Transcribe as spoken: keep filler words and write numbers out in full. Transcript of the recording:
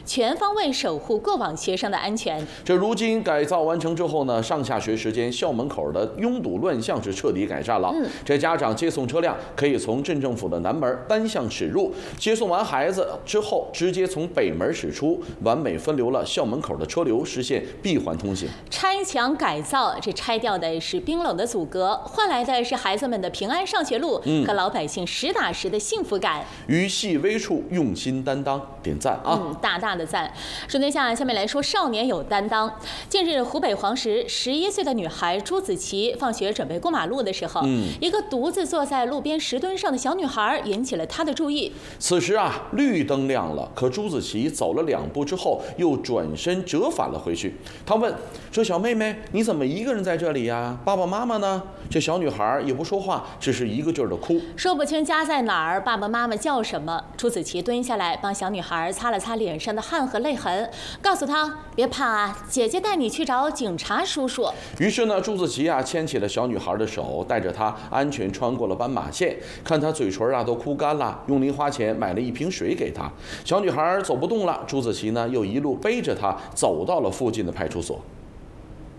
全方位守护过往学生的安全。 这如今改造完成之后呢，上下学时间校门口的拥堵乱象是彻底改善了。嗯，这家长接送车辆可以从镇政府的南门单向驶入，接送完孩子之后直接从北门驶出，完美分流了校门口的车流，实现闭环通行。 拆墙改造，这拆掉的是冰冷的阻隔，换来的是孩子们的平安上学路和老百姓实打实的幸福感。 于细微处用心担当，点赞啊！ 嗯，大大的赞。说对象，下面来说少年有担当。近日，湖北黄石十一岁的女孩朱子琪放学准备过马路的时候，嗯，一个独自坐在路边石墩上的小女孩引起了她的注意。 此时啊，绿灯亮了，可朱子琪走了两步之后，又转身折返了回去。她问：“这小妹妹，你怎么一个人在这里呀？爸爸妈妈呢？”这小女孩也不说话，只是一个劲儿的哭， 说不清家在哪儿，爸爸妈妈叫什么。朱子琪蹲下来帮小女孩擦了擦脸上的汗和泪痕，告诉她别怕啊，姐姐带你去找警察叔叔。 于是呢，朱子琪啊牵起了小女孩的手，带着她安全穿过了斑马线。看她嘴唇啊都哭干了，用零花钱买了一瓶水给她。小女孩走不动了，朱子琪呢又一路背着她走到了附近的派出所。